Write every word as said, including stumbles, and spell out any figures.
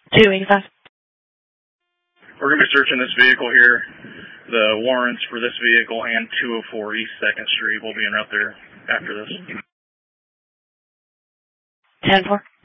two eighty-five. We're going to be searching this vehicle here. The warrants for this vehicle and two oh four East second Street will be in out there after this. ten four.